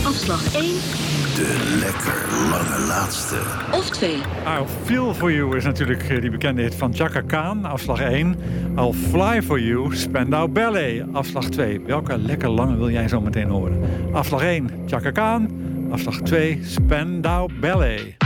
Afslag 1. De lekker lange laatste. Of 2. I'll Feel For You is natuurlijk die bekende hit van Chaka Khan, afslag 1. I'll Fly For You, Spandau Ballet, afslag 2. Welke lekker lange wil jij zo meteen horen? Afslag 1, Chaka Khan. Afslag 2, Spandau Ballet.